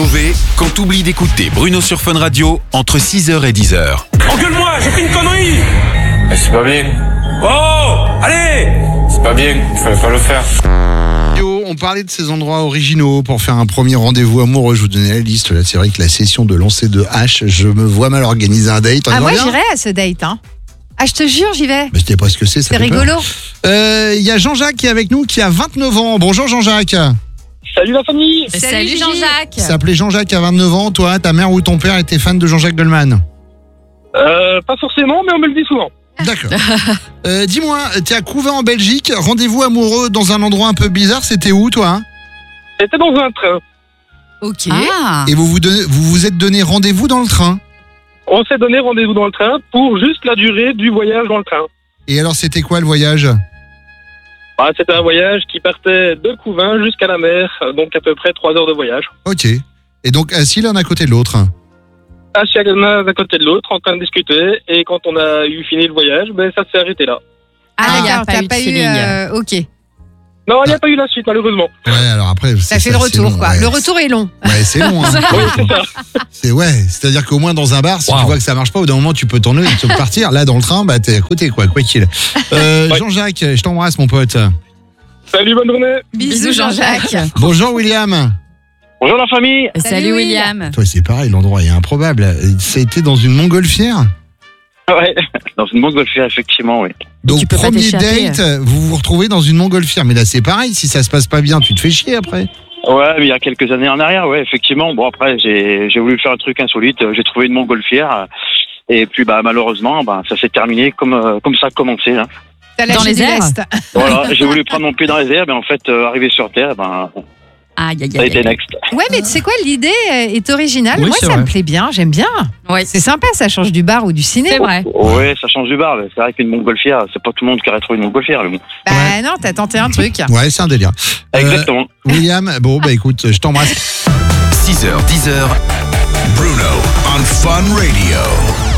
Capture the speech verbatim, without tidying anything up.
retrouver quand t'oublies d'écouter Bruno sur Fun Radio entre six heures et dix heures. Engueule-moi, j'ai fait une connerie. Mais c'est pas bien. Oh, allez. C'est pas bien, il fallait pas le faire. Yo, on parlait de ces endroits originaux pour faire un premier rendez-vous amoureux. Je vous donnais la liste. Là, c'est vrai que la session de lancer de hache, je me vois mal organiser un date. On Ah, moi, bien j'irai à ce date. Hein. Ah, je te jure, j'y vais. Mais c'était pas ce que c'est, ça C'est fait peur. rigolo. Il euh, y a Jean-Jacques qui est avec nous, qui a vingt-neuf ans. Bonjour Jean-Jacques. Salut la famille. Salut, Gigi. Jean-Jacques. Il s'appelait Jean-Jacques à vingt-neuf ans. Toi, ta mère ou ton père était fan de Jean-Jacques Goldman? Euh, pas forcément, mais on me le dit souvent. D'accord. euh, dis-moi, t'es à Couvain en Belgique. Rendez-vous amoureux dans un endroit un peu bizarre. C'était où, toi hein C'était dans un train. Ok. Ah. Et vous vous, donnez- vous vous êtes donné rendez-vous dans le train. On s'est donné rendez-vous dans le train pour juste la durée du voyage dans le train. Et alors, c'était quoi le voyage? Bah, c'était un voyage qui partait de Couvain jusqu'à la mer, donc à peu près trois heures de voyage. Ok. Et donc, assis l'un à côté de l'autre. Assis à l'un à côté de l'autre, en train de discuter, et quand on a eu fini le voyage, ben ça s'est arrêté là. Ah, Ah, d'accord, pas t'as eu de pas eu. feeling. euh, ok. Non, il n'y a pas eu la suite, malheureusement. Ouais, alors après... Ça fait le retour, quoi. Le retour est long. Ouais, c'est long. Hein. Oui, c'est ça. C'est ouais, c'est-à-dire qu'au moins dans un bar, si Wow. tu vois que ça marche pas, au bout d'un moment tu peux tourner et tu peux partir. Là, dans le train, bah t'es à côté, quoi, quoi qu'il. Euh, Ouais. Jean-Jacques, je t'embrasse, mon pote. Salut, bonne journée. Bisous, Jean-Jacques. Bonjour, William. Bonjour la famille. Salut, Salut Will. William. Toi, c'est pareil, l'endroit est improbable. Ça a été dans une montgolfière. Ouais, dans une montgolfière, effectivement, oui. Donc, tu peux pas premier t'échapper. date, vous vous retrouvez dans une montgolfière. Mais là, c'est pareil, si ça se passe pas bien, tu te fais chier après. Ouais, mais il y a quelques années en arrière, ouais, effectivement. Bon, après, j'ai j'ai voulu faire un truc insolite. J'ai trouvé une montgolfière. euh, Et puis, bah, malheureusement, bah, ça s'est terminé comme, euh, comme ça a commencé. Hein. T'as Dans lâché les du airs. lest. Voilà, j'ai voulu prendre mon pied dans les airs, mais en fait, euh, arrivé sur Terre, ben, Aïe, aïe, ça a aïe. été next. Ouais, mais tu sais quoi, l'idée est originale. Oui, Moi, c'est ça vrai. me plaît bien. J'aime bien. Oui, C'est sympa, ça change du bar ou du ciné. c'est vrai. Ouais, ça change du bar. mais C'est vrai qu'une montgolfière, c'est pas tout le monde qui aurait trouvé une montgolfière, mais bon. Bah non, t'as tenté un truc. Ouais, c'est un délire. Euh, Exactement. William, bon, bah écoute, je t'embrasse. six heures, dix heures. Bruno on Fun Radio.